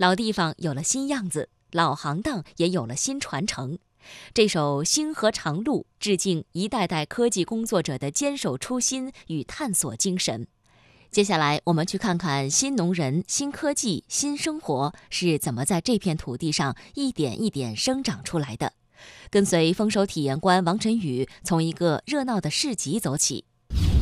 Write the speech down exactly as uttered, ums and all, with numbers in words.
老地方有了新样子，老行当也有了新传承。这首《星河长路》致敬一代代科技工作者的坚守初心与探索精神。接下来，我们去看看新农人、新科技、新生活是怎么在这片土地上一点一点生长出来的。跟随丰收体验官王晨宇，从一个热闹的市集走起。